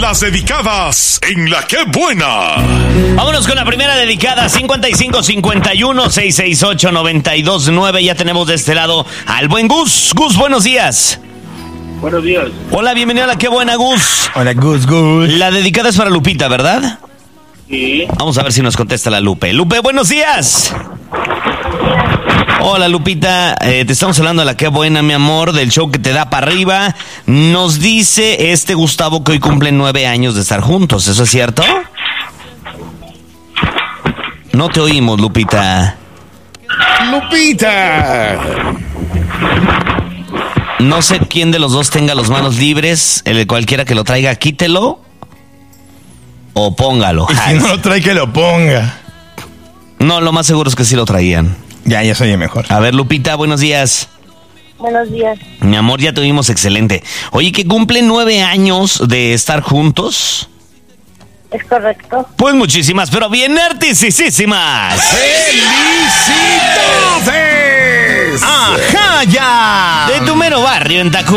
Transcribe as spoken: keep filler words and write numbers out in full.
Las dedicadas en La Qué Buena. Vámonos con la primera dedicada, cincuenta y cinco cincuenta y uno, seiscientos sesenta y ocho, noventa y dos nueve. Ya tenemos de este lado al buen Gus. Gus, buenos días. Buenos días. Hola, bienvenido a La Qué Buena, Gus. Hola, Gus, Gus. La dedicada es para Lupita, ¿verdad? Sí. Vamos a ver si nos contesta la Lupe. Lupe, buenos días. Hola, Lupita, eh, te estamos hablando de La Qué Buena, mi amor, del show que te da para arriba. Nos dice este Gustavo que hoy cumplen nueve años de estar juntos, ¿eso es cierto? No te oímos, Lupita. Lupita. No sé quién de los dos tenga las manos libres, el cualquiera que lo traiga, quítelo o póngalo. Y si no lo trae, que lo ponga. No, lo más seguro es que sí lo traían. Ya, ya se oye mejor. A ver, Lupita, buenos días. Buenos días. Mi amor, ya te oímos excelente. Oye, que cumplen nueve años de estar juntos. ¿Es correcto? Pues muchísimas, pero bien artisísimas. ¡Felicidades! ¡Ajá, ya! De tu mero barrio en Tacu.